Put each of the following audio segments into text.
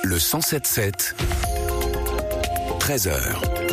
Le 107.7, 13h.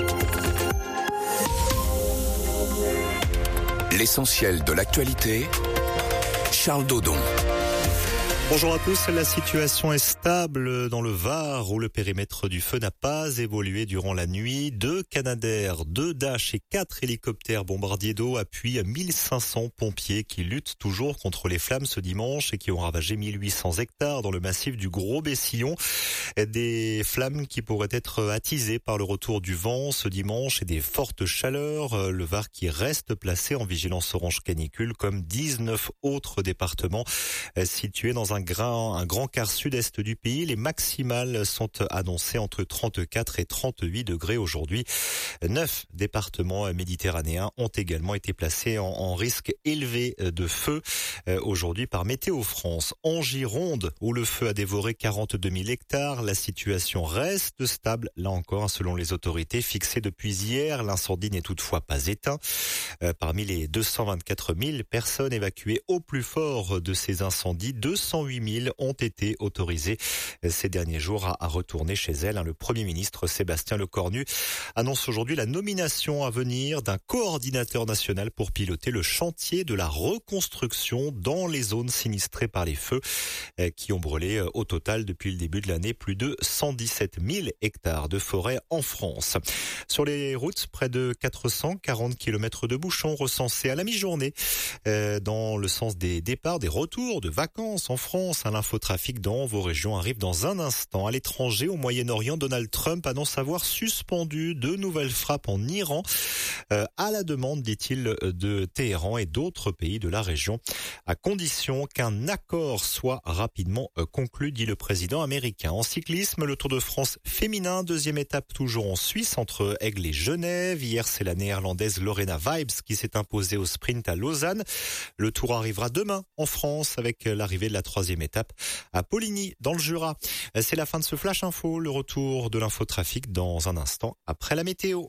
L'essentiel de l'actualité, Charles Dodon. Bonjour à tous, la situation est stable dans le Var où le périmètre du feu n'a pas évolué durant la nuit. 2 Canadair, 2 Dash et 4 hélicoptères bombardiers d'eau appuient 1500 pompiers qui luttent toujours contre les flammes ce dimanche et qui ont ravagé 1800 hectares dans le massif du Gros-Bessillon. Des flammes qui pourraient être attisées par le retour du vent ce dimanche et des fortes chaleurs. Le Var qui reste placé en vigilance orange canicule comme 19 autres départements situés dans un grand quart sud-est du pays. Les maximales sont annoncées entre 34 et 38 degrés aujourd'hui. 9 départements méditerranéens ont également été placés en risque élevé de feu aujourd'hui par Météo France. En Gironde, où le feu a dévoré 42 000 hectares, la situation reste stable, là encore, selon les autorités fixées depuis hier. L'incendie n'est toutefois pas éteint. Parmi les 224 000 personnes évacuées au plus fort de ces incendies, 208 000 ont été autorisées ces derniers jours à retourner chez elles. Le Premier ministre Sébastien Lecornu annonce aujourd'hui la nomination à venir d'un coordinateur national pour piloter le chantier de la reconstruction dans les zones sinistrées par les feux qui ont brûlé au total depuis le début de l'année plus de 117 000 hectares de forêt en France. Sur les routes, près de 440 km de bouchons recensés à la mi-journée dans le sens des départs, des retours de vacances en France. L'infotrafic dans vos régions arrive dans un instant. À l'étranger, au Moyen-Orient, Donald Trump annonce avoir suspendu de nouvelles frappes en Iran à la demande, dit-il, de Téhéran et d'autres pays de la région, à condition qu'un accord soit rapidement conclu, dit le président américain. En cyclisme, le Tour de France féminin, deuxième étape toujours en Suisse entre Aigle et Genève. Hier, c'est la néerlandaise Lorena Wiebes qui s'est imposée au sprint à Lausanne. Le Tour arrivera demain en France avec l'arrivée de la troisième étape à Poligny dans le Jura. C'est la fin de ce Flash Info, le retour de l'infotrafic dans un instant après la météo.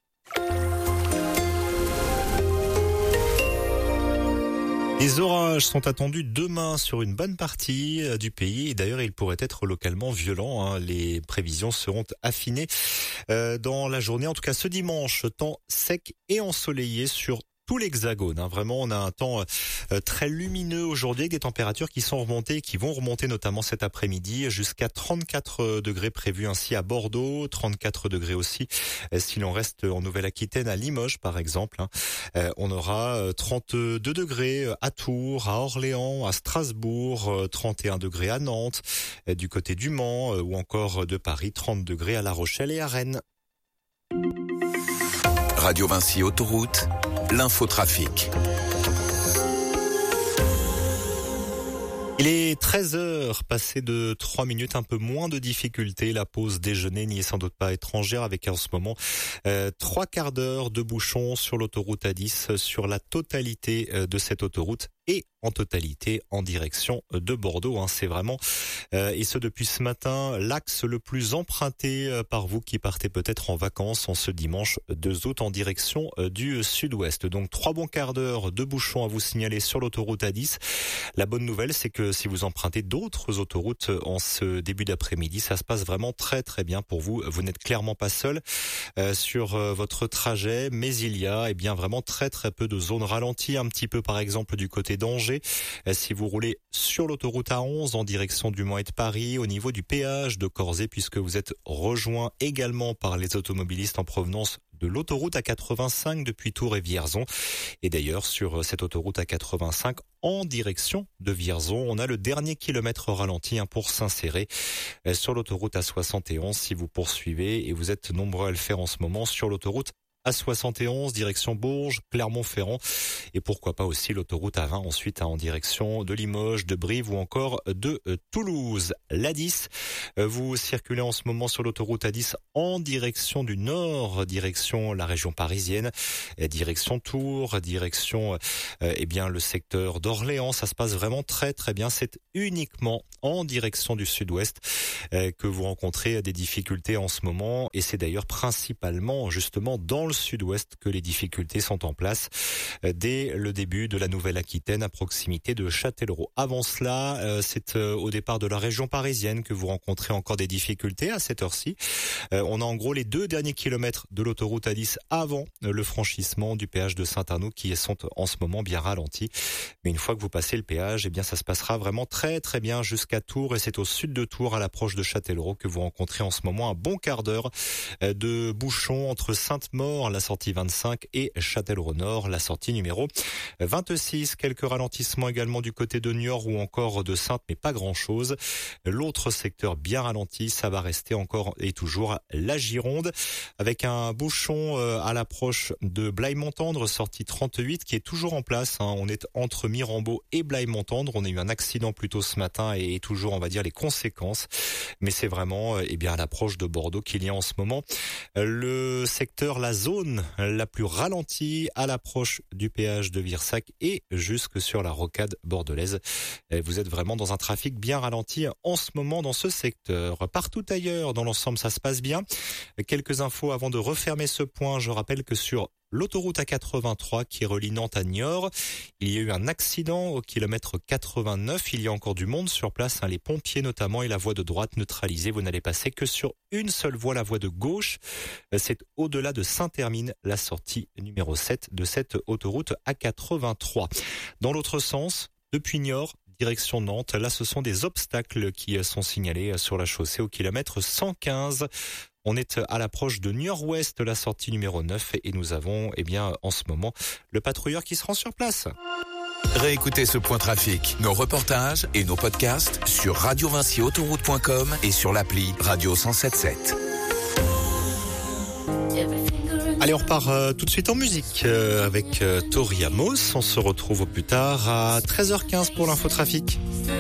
Les orages sont attendus demain sur une bonne partie du pays et d'ailleurs ils pourraient être localement violents. Les prévisions seront affinées dans la journée. En tout cas ce dimanche, temps sec et ensoleillé sur tout l'Hexagone. Vraiment, on a un temps très lumineux aujourd'hui avec des températures qui sont remontées et qui vont remonter notamment cet après-midi jusqu'à 34 degrés prévus ainsi à Bordeaux, 34 degrés aussi si l'on reste en Nouvelle-Aquitaine, à Limoges par exemple. On aura 32 degrés à Tours, à Orléans, à Strasbourg, 31 degrés à Nantes, du côté du Mans ou encore de Paris, 30 degrés à La Rochelle et à Rennes. Radio Vinci Autoroute, l'infotrafic. Il est 13h, passé de 3 minutes, un peu moins de difficulté. La pause déjeuner n'y est sans doute pas étrangère avec en ce moment 3 quarts d'heure de bouchons sur l'autoroute A10 sur la totalité de cette autoroute et en totalité en direction de Bordeaux. C'est vraiment, et ce depuis ce matin, l'axe le plus emprunté par vous qui partez peut-être en vacances en ce dimanche 2 août en direction du sud-ouest. Donc 3 bons quarts d'heure de bouchons à vous signaler sur l'autoroute A10. La bonne nouvelle, c'est que si vous empruntez d'autres autoroutes en ce début d'après-midi, ça se passe vraiment très très bien pour vous. Vous n'êtes clairement pas seul sur votre trajet, mais il y a vraiment très très peu de zones ralenties, un petit peu par exemple du côté d'Angers. Si vous roulez sur l'autoroute A11 en direction du Mans et de Paris, au niveau du péage de Corzet, puisque vous êtes rejoint également par les automobilistes en provenance de l'autoroute A85 depuis Tours et Vierzon. Et d'ailleurs, sur cette autoroute A85 en direction de Vierzon, on a le dernier kilomètre ralenti pour s'insérer sur l'autoroute A71 si vous poursuivez, et vous êtes nombreux à le faire en ce moment sur l'autoroute A71, direction Bourges, Clermont-Ferrand, et pourquoi pas aussi l'autoroute A20 ensuite en direction de Limoges, de Brive ou encore de Toulouse. L'A10, vous circulez en ce moment sur l'autoroute A10 en direction du nord, direction la région parisienne, direction Tours, direction le secteur d'Orléans. Ça se passe vraiment très très bien. C'est uniquement en direction du sud-ouest que vous rencontrez des difficultés en ce moment, et c'est d'ailleurs principalement justement dans le le sud-ouest que les difficultés sont en place dès le début de la Nouvelle-Aquitaine à proximité de Châtellerault. Avant cela, c'est au départ de la région parisienne que vous rencontrez encore des difficultés à cette heure-ci. On a en gros les 2 derniers kilomètres de l'autoroute A10 avant le franchissement du péage de Saint-Arnoux qui sont en ce moment bien ralentis. Mais une fois que vous passez le péage, eh bien ça se passera vraiment très très bien jusqu'à Tours, et c'est au sud de Tours à l'approche de Châtellerault que vous rencontrez en ce moment un bon quart d'heure de bouchons entre Sainte-Maure, la sortie 25, et Châtellerault Nord, la sortie numéro 26. Quelques ralentissements également du côté de Niort ou encore de Saintes, mais pas grand-chose. L'autre secteur bien ralenti, ça va rester encore et toujours la Gironde, avec un bouchon à l'approche de Blaye-Montendre, sortie 38, qui est toujours en place. On est entre Mirambeau et Blaye-Montendre. On a eu un accident plus tôt ce matin et toujours, on va dire, les conséquences. Mais c'est vraiment à l'approche de Bordeaux qu'il y a en ce moment le secteur, la zone la plus ralentie à l'approche du péage de Virsac et jusque sur la rocade bordelaise. Vous êtes vraiment dans un trafic bien ralenti en ce moment dans ce secteur. Partout ailleurs, dans l'ensemble, ça se passe bien. Quelques infos avant de refermer ce point. Je rappelle que sur l'autoroute A83 qui relie Nantes à Niort, il y a eu un accident au kilomètre 89. Il y a encore du monde sur place, les pompiers notamment, et la voie de droite neutralisée. Vous n'allez passer que sur une seule voie, la voie de gauche. C'est au-delà de Saint-Hermine, la sortie numéro 7 de cette autoroute A83. Dans l'autre sens, depuis Niort, direction Nantes, là ce sont des obstacles qui sont signalés sur la chaussée au kilomètre 115. On est à l'approche de Niort-Ouest, la sortie numéro 9, et nous avons, en ce moment, le patrouilleur qui se rend sur place. Réécoutez ce point trafic, nos reportages et nos podcasts sur radiovinciautoroute.com et sur l'appli Radio 107.7. Allez, on repart tout de suite en musique avec Tori Amos. On se retrouve au plus tard à 13h15 pour l'infotrafic.